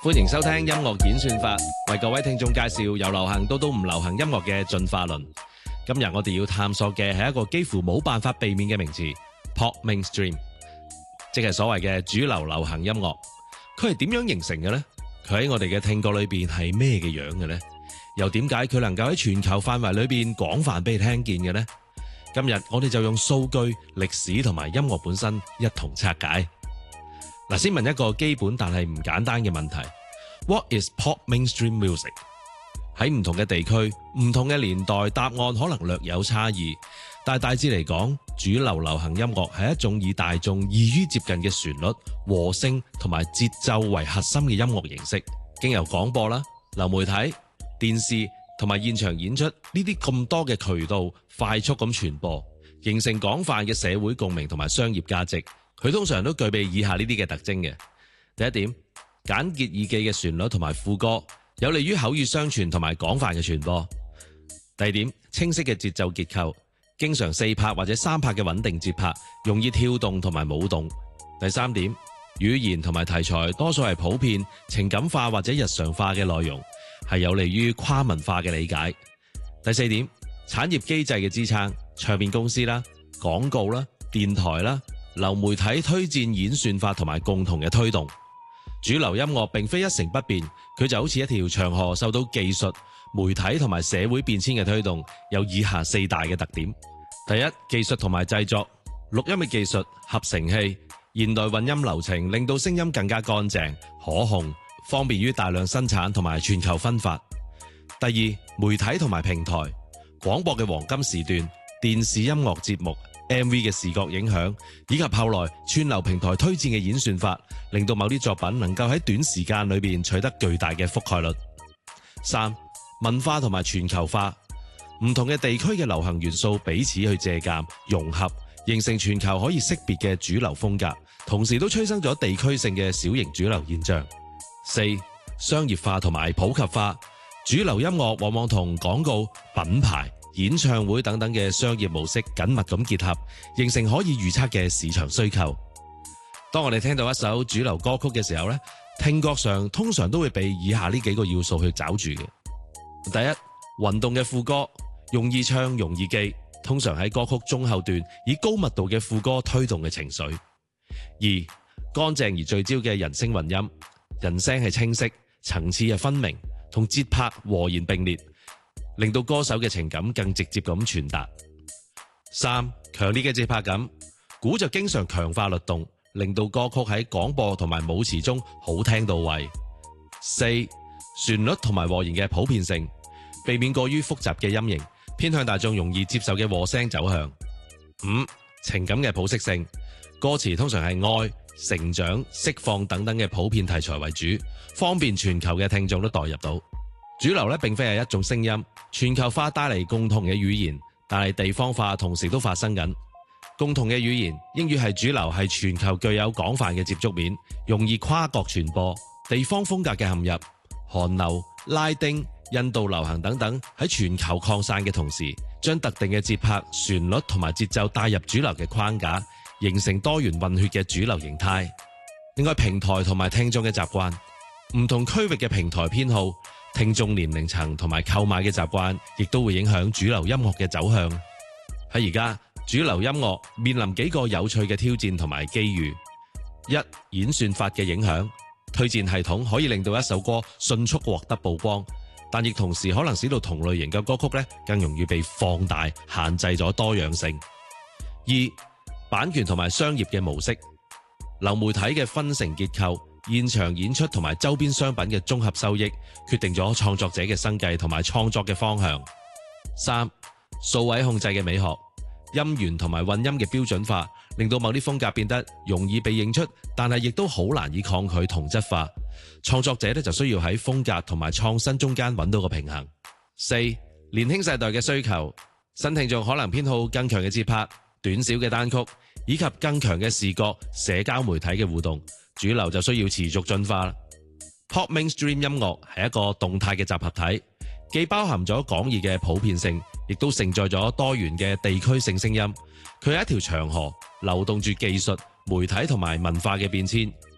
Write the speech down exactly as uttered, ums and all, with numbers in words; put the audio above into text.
歡迎收聽音樂演算法，為各位聽眾介紹由流行到到唔流行音樂嘅進化論。今日我哋要探索嘅係一個幾乎冇辦法避免嘅名詞 Pop Mainstream， 即係所謂嘅主流流行音樂。佢係點樣形成嘅呢？佢喺我哋嘅聽覺裏邊係咩嘅樣嘅呢？又點解佢能夠喺全球範圍裏邊廣泛被聽見嘅呢？今日我哋就用數據、歷史同埋音樂本身一同拆解。嗱，先問一個基本但係唔簡單嘅問題 ：What is pop mainstream music？ 喺唔同嘅地區、唔同嘅年代，答案可能略有差異，但係大致嚟講，主流流行音樂係一種以大眾易於接近嘅旋律、和聲同埋節奏為核心嘅音樂形式，經由廣播啦、流媒體、電視同埋現場演出呢啲咁多嘅渠道快速咁傳播，形成廣泛嘅社會共鳴同埋商業價值。佢通常都具備以下呢啲嘅特徵嘅。第一點，簡潔易記嘅旋律同埋副歌，有利於口語相傳同埋廣泛嘅傳播。第二點，清晰嘅節奏結構，經常四拍或者三拍嘅穩定節拍，容易跳動同埋舞動。第三點，語言同埋題材多數係普遍、情感化或者日常化嘅內容，係有利於跨文化嘅理解。第四點，產業機制嘅支撐，唱片公司啦、廣告啦、電台啦、流媒體推薦演算法同埋共同嘅推動。主流音樂並非一成不變，佢就好似一條長河，受到技術、媒體同埋社會變遷嘅推動，有以下四大嘅特點。第一，技術同埋製作，錄音嘅技術、合成器、現代混音流程令到聲音更加乾淨、可控，方便於大量生產同埋全球分發。第二，媒體同埋平台，廣播嘅黃金時段、電視音樂節目、M V 嘅視覺影響，以及後來串流平台推薦嘅演算法，令到某啲作品能夠喺短時間裏邊取得巨大嘅覆蓋率。三、文化同埋全球化，唔同嘅地區嘅流行元素彼此去借鑑融合，形成全球可以識別嘅主流風格，同時都催生咗地區性嘅小型主流現象。四、商業化同埋普及化，主流音樂往往同廣告、品牌、演唱會等等嘅商業模式緊密咁結合，形成可以預測嘅市場需求。當我哋聽到一首主流歌曲嘅時候咧，聽覺上通常都會被以下呢幾個要素去抓住嘅。第一，運動嘅副歌，容易唱容易記，通常喺歌曲中後段以高密度嘅副歌推動嘅情緒。二，乾淨而聚焦嘅人聲混音，人聲係清晰，層次係分明，同節拍和弦並列，令到歌手嘅情感更直接咁傳達。三，強烈嘅節拍感，鼓就經常強化律動，令到歌曲喺廣播同埋舞池中好聽到位。四，旋律同埋和弦嘅普遍性，避免過於複雜嘅音型，偏向大眾容易接受嘅和聲走向。五，情感嘅普適性，歌詞通常係愛、成長、釋放等等嘅普遍題材為主，方便全球嘅聽眾都代入到。主流咧並非係一種聲音，全球化帶嚟共同嘅語言，但係地方化同時都發生緊。共同嘅語言，英語係主流，係全球具有廣泛嘅接觸面，容易跨國傳播。地方風格嘅陷入，韓流、拉丁、印度流行等等喺全球擴散嘅同時，將特定嘅節拍、旋律同埋節奏帶入主流嘅框架，形成多元混血嘅主流形態。另外，平台同埋聽眾嘅習慣，唔同區域嘅平台偏好、聽眾年齡層同埋購買嘅習慣，亦都會影響主流音樂嘅走向。喺而家，主流音樂面臨幾個有趣嘅挑戰同埋機遇。一、演算法嘅影響，推薦系統可以令到一首歌迅速獲得曝光，但亦同時可能使到同類型嘅歌曲咧更容易被放大，限制咗多樣性。二、版權同埋商業嘅模式，流媒體嘅分成結構、現場演出同埋周邊商品嘅綜合收益，決定咗創作者嘅生計同埋創作嘅方向。三、數位控制嘅美學，音源同埋混音嘅標準化，令到某啲風格變得容易被認出，但係亦都好難以抗拒同質化。創作者咧就需要喺風格同埋創新中間揾到個平衡。四、年輕世代嘅需求，新聽眾可能偏好更強嘅節拍、短小嘅單曲，以及更強嘅視覺、社交媒體嘅互動。主流就需要持續進化啦。Pop Mainstream 音樂係一個動態嘅集合體，既包含咗廣義嘅普遍性，亦都承載咗多元嘅地區性聲音。佢係一條長河，流動住技術、媒體同埋文化嘅變遷，